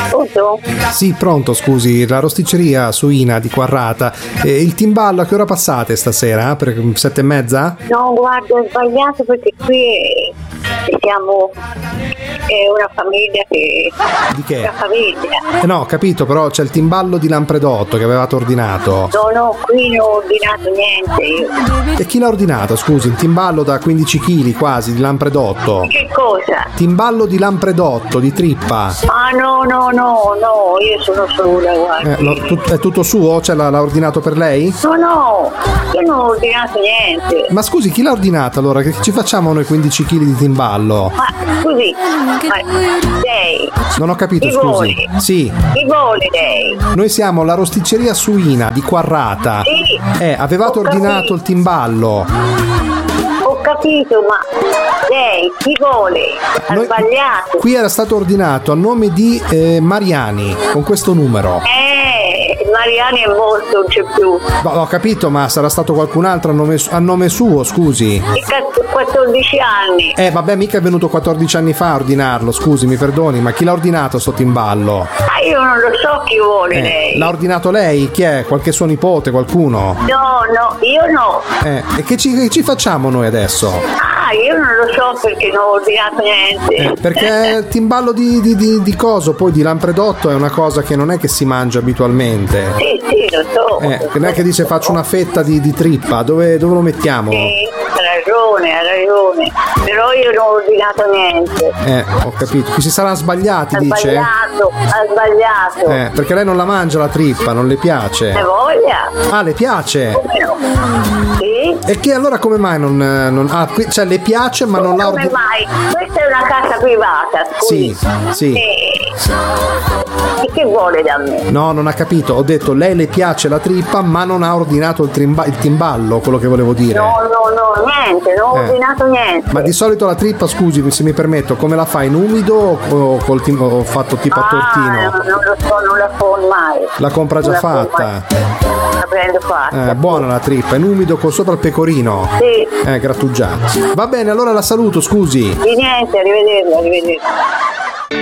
Pronto? Sì, pronto, scusi, la rosticceria suina di Quarrata. Il timballo a che ora passate stasera? Per 7:30? No, guarda, ho sbagliato perché qui siamo una famiglia che... Di che? Una famiglia. No, ho capito, però c'è il timballo di Lampredotto che avevate ordinato. No, qui non ho ordinato niente io. E chi l'ha ordinato, scusi? Il timballo da 15 kg quasi di Lampredotto. Che cosa? Timballo di Lampredotto, di trippa. Ah, no, io sono sola, guarda. È tutto suo? Cioè l'ha ordinato per lei? No, io non ho ordinato niente. Ma scusi, chi l'ha ordinato allora? Che ci facciamo noi 15 kg di timballo? Ma scusi, lei? Non ho capito, Chi scusi. vuole? Sì. Chi vuole lei? Noi siamo la rosticceria suina di Quarrata. Sì. Avevate ordinato il timballo. Ho capito, ma lei chi vuole? Ha sbagliato. Qui era stato ordinato a nome di Mariani, con questo numero. Mariani è morto, non c'è più. No, ho capito, ma sarà stato qualcun altro a nome suo, scusi. 14 anni. Vabbè, mica è venuto 14 anni fa a ordinarlo, scusi, mi perdoni, ma chi l'ha ordinato sto timballo? Io non lo so chi vuole lei. L'ha ordinato lei? Chi è? Qualche suo nipote, qualcuno? No, io no. E che ci facciamo noi adesso? Io non lo so perché non ho ordinato niente. Perché il timballo di coso, poi di Lampredotto, è una cosa che non è che si mangia abitualmente. Sì, lo so. Non è che dice faccio una fetta di trippa, dove lo mettiamo? Sì, ha ragione. Però io non ho ordinato niente. Ho capito. Qui si saranno sbagliati, dice? Ha sbagliato. Perché lei non la mangia la trippa, non le piace. Ne voglia. Le piace? Come no? Sì. E che allora come mai non cioè le piace ma non la Come mai? Questa è una casa privata, scusi. Sì. E che vuole da me? No, non ha capito. Ho detto lei le piace la trippa ma non ha ordinato il timballo, quello che volevo dire. No, niente, non ho ordinato niente. Ma di solito la trippa, scusi, se mi permetto, come la fa? In umido o fatto tipo a tortino? Non lo so, non la fa mai. La compra già fatta? La prendo fatta. Buona la trippa, in umido con sopra il pecorino? Sì. Grattugiato. Va bene, allora la saluto, scusi. Di niente, arrivederla.